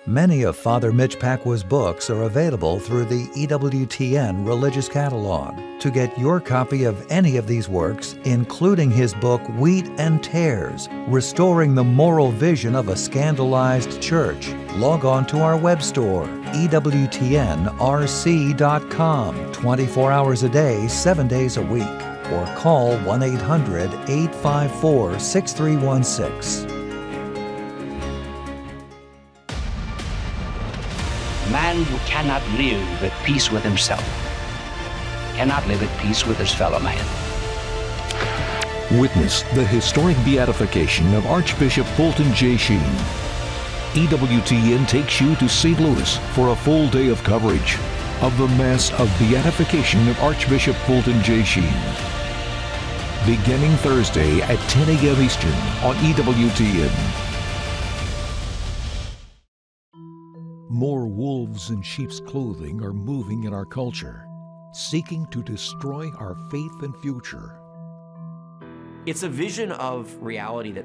Many of Father Mitch Pacwa's books are available through the EWTN Religious Catalog. To get your copy of any of these works, including his book Wheat and Tares, Restoring the Moral Vision of a Scandalized Church, log on to our web store, EWTNRC.com, 24 hours a day, 7 days a week, or call 1-800-854-6316. Man who cannot live at peace with himself cannot live at peace with his fellow man. Witness the historic beatification of Archbishop Fulton J. Sheen. EWTN takes you to St. Louis for a full day of coverage of the Mass of Beatification of Archbishop Fulton J. Sheen. Beginning Thursday at 10 a.m. Eastern on EWTN. More wolves in sheep's clothing are moving in our culture, seeking to destroy our faith and future. It's a vision of reality that